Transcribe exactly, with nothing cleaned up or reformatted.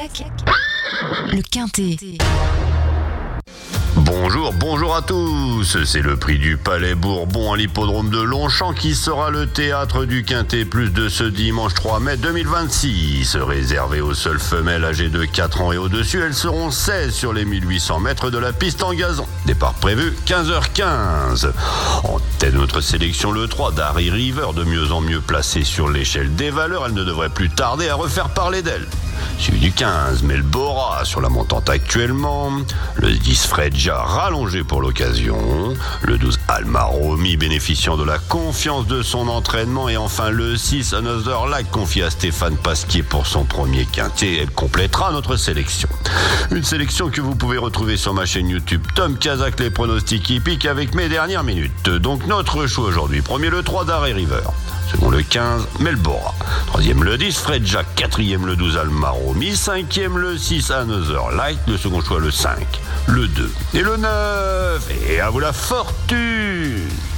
Kazakh, le Quintet. Bonjour, bonjour à tous. C'est le prix du Palais Bourbon à l'hippodrome de Longchamp qui sera le théâtre du Quintet Plus de ce dimanche trois mai deux mille vingt-six. Réservé aux seules femelles âgées de quatre ans et au-dessus, elles seront seize sur les mille huit cents mètres de la piste en gazon. Départ prévu quinze heures quinze. En tête de notre sélection, le trois, Darry River, de mieux en mieux placée sur l'échelle des valeurs. Elle ne devrait plus tarder à refaire parler d'elle. Suivi du quinze, Melbora sur la montante actuellement. Le dix, Fredja, rallongé pour l'occasion. Le douze, Almaromi, bénéficiant de la confiance de son entraînement. Et enfin le six, Another Light, confié à Stéphane Pasquier pour son premier quintet. Elle complétera notre sélection. Une sélection que vous pouvez retrouver sur ma chaîne YouTube Tom Kazakh, les pronostics hippiques avec mes dernières minutes. Donc notre choix aujourd'hui. Premier le trois, Darry River. Second le quinze, Melbora. Troisième le dix, Fredja. Quatrième le douze, Almaromi. Cinquième le six, Another Light. Le second choix le cinq, le deux et le neuf. Et à vous la fortune!